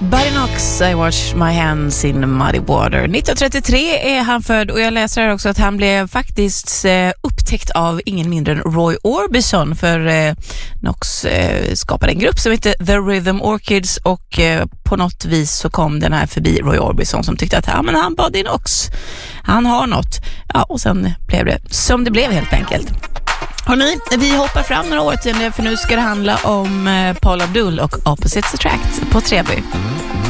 Buddy Knox, I wash my hands in muddy water. 1933 är han född och jag läser här också att han blev faktiskt upptäckt av ingen mindre än Roy Orbison, för Knox skapade en grupp som heter The Rhythm Orchids och på något vis så kom den här förbi Roy Orbison som tyckte att men han Buddy Knox, han har något. Ja, och sen blev det som det blev helt enkelt. Hörrni, vi hoppar fram några år till, för nu ska det handla om Paula Abdul och Opposites Attract på Treby.